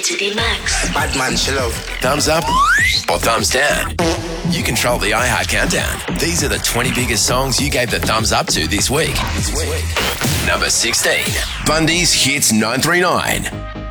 to the max. Bad man, chill out. Thumbs up or thumbs down? You control the iHeart Countdown. These are the 20 biggest songs you gave the thumbs up to this week. Number 16, Bundy's Hits 939.